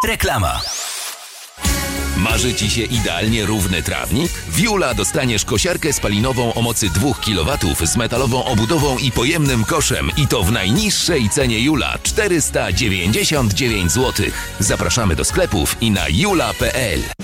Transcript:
Reklama. Marzy Ci się idealnie równy trawnik? W Jula dostaniesz kosiarkę spalinową o mocy 2 kW z metalową obudową i pojemnym koszem. I to w najniższej cenie Jula – 499 zł. Zapraszamy do sklepów i na jula.pl.